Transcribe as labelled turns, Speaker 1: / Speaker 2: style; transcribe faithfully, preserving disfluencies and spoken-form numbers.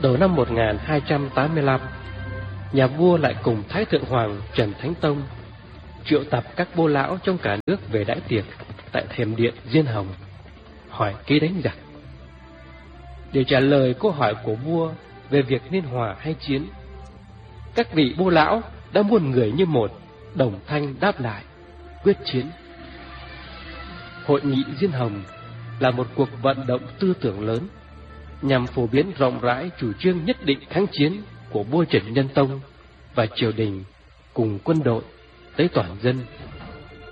Speaker 1: Đầu năm một nghìn hai trăm tám mươi lăm, nhà vua lại cùng Thái Thượng Hoàng Trần Thánh Tông triệu tập các bô lão trong cả nước về đãi tiệc tại thềm điện Diên Hồng, hỏi kế đánh giặc. Để trả lời câu hỏi của vua về việc nên hòa hay chiến, các vị bô lão đã muôn người như một, đồng thanh đáp lại quyết chiến. Hội nghị Diên Hồng là một cuộc vận động tư tưởng lớn nhằm phổ biến rộng rãi chủ trương nhất định kháng chiến của vua Trần Nhân Tông và triều đình cùng quân đội tới toàn dân